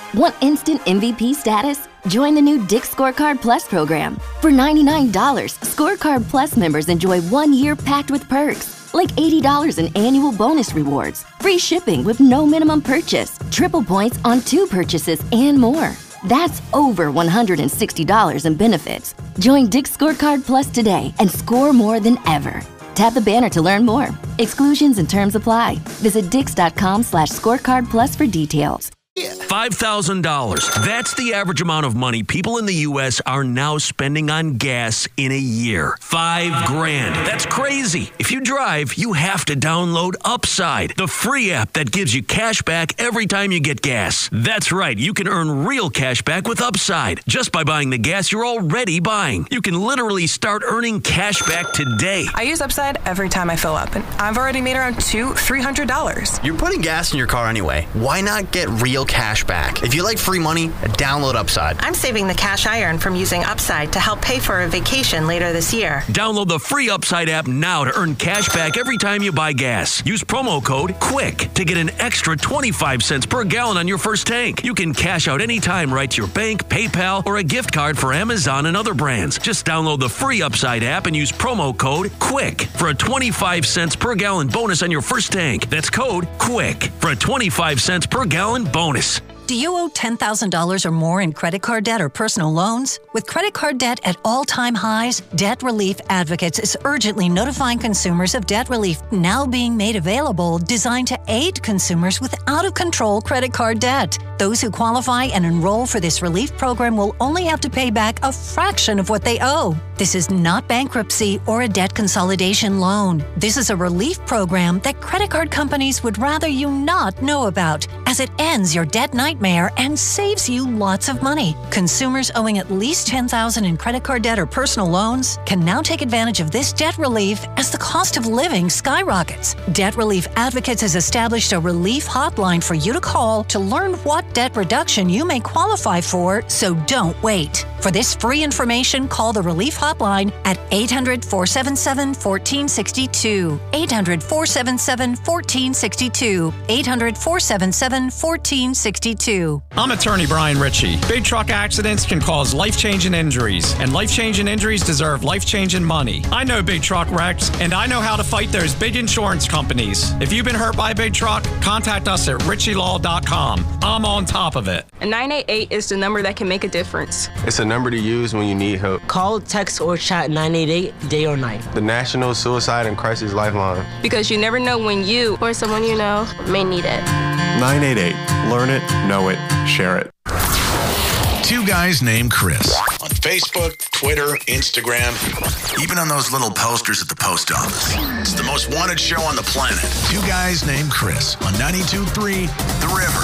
Want instant MVP status? Join the new Dick's Scorecard Plus program. For $99, Scorecard Plus members enjoy 1 year packed with perks, like $80 in annual bonus rewards, free shipping with no minimum purchase, triple points on 2 purchases, and more. That's over $160 in benefits. Join Dick's Scorecard Plus today and score more than ever. Tap the banner to learn more. Exclusions and terms apply. Visit dix.com/scorecard plus for details. $5,000. That's the average amount of money people in the U.S. are now spending on gas in a year. $5,000. That's crazy. If you drive, you have to download Upside, the free app that gives you cash back every time you get gas. That's right. You can earn real cash back with Upside just by buying the gas you're already buying. You can literally start earning cash back today. I use Upside every time I fill up, and I've already made around $300. You're putting gas in your car anyway. Why not get real cash back? If you like free money, download Upside. I'm saving the cash I earn from using Upside to help pay for a vacation later this year. Download the free Upside app now to earn cash back every time you buy gas. Use promo code QUICK to get an extra 25 cents per gallon on your first tank. You can cash out anytime right to your bank, PayPal, or a gift card for Amazon and other brands. Just download the free Upside app and use promo code QUICK for a 25 cents per gallon bonus on your first tank. That's code QUICK for a 25 cents per gallon bonus. Do you owe $10,000 or more in credit card debt or personal loans? With credit card debt at all-time highs, Debt Relief Advocates is urgently notifying consumers of debt relief now being made available, designed to aid consumers with out-of-control credit card debt. Those who qualify and enroll for this relief program will only have to pay back a fraction of what they owe. This is not bankruptcy or a debt consolidation loan. This is a relief program that credit card companies would rather you not know about, as it ends your debt nightmare and saves you lots of money. Consumers owing at least $10,000 in credit card debt or personal loans can now take advantage of this debt relief as the cost of living skyrockets. Debt Relief Advocates has established a relief hotline for you to call to learn what debt reduction you may qualify for, so don't wait. For this free information, call the Relief Hotline at 800-477-1462. 800-477-1462. 800-477-1462. I'm attorney Brian Ritchie. Big truck accidents can cause life-changing injuries, and life-changing injuries deserve life-changing money. I know big truck wrecks, and I know how to fight those big insurance companies. If you've been hurt by a big truck, contact us at ritchielaw.com. I'm on top of it. And 988 is the number that can make a difference. It's a number to use when you need help. Call, text, or chat 988 day or night. The National Suicide and Crisis Lifeline. Because you never know when you or someone you know may need it. 988. Learn it, know it, share it. Two Guys Named Chris. On Facebook, Twitter, Instagram, even on those little posters at the post office. It's the most wanted show on the planet. Two Guys Named Chris on 92.3 The River.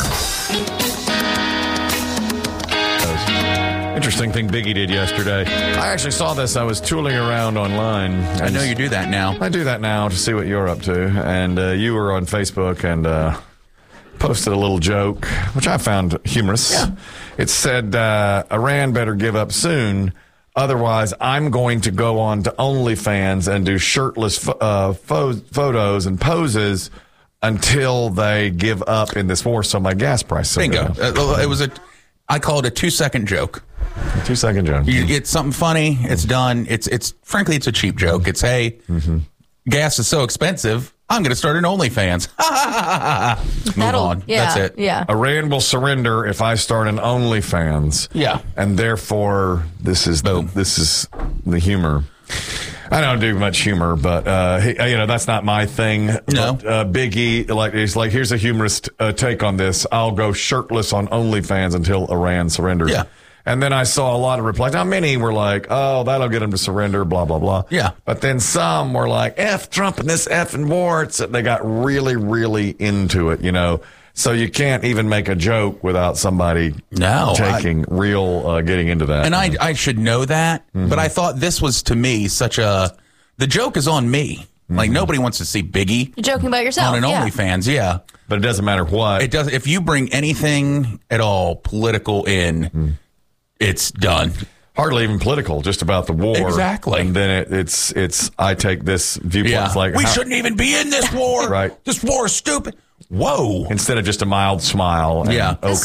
Interesting thing Biggie did yesterday. I actually saw this. I was tooling around online. I know you do that now. I do that now to see what you're up to. And you were on Facebook and posted a little joke, which I found humorous. Yeah. It said, Iran better give up soon. Otherwise, I'm going to go on to OnlyFans and do shirtless photos and poses until they give up in this war. So my gas price. Bingo. I call it a 2-second joke. 2-second joke. You get something funny. It's done. It's frankly, it's a cheap joke. It's, hey, gas is so expensive. I'm going to start an OnlyFans. Move on. Yeah, that's it. Yeah. Iran will surrender if I start an OnlyFans. Yeah. And therefore, this is the humor. I don't do much humor, but that's not my thing. No. But, Biggie, here's a humorous take on this. I'll go shirtless on OnlyFans until Iran surrenders. Yeah. And then I saw a lot of replies. Now, many were like, oh, that'll get them to surrender, blah, blah, blah. Yeah. But then some were like, F Trump and this effing war. They got really, really into it, So you can't even make a joke without somebody getting into that. And I should know that, but I thought this was, to me, the joke is on me. Like, nobody wants to see Biggie. You're joking about yourself. On an OnlyFans, yeah. But it doesn't matter what. It does. If you bring anything at all political in, it's done. Hardly even political, just about the war. Exactly. And then it's I take this viewpoint. Yeah. It's like, we shouldn't even be in this war. Right. This war is stupid. Whoa. Instead of just a mild smile. And, yeah.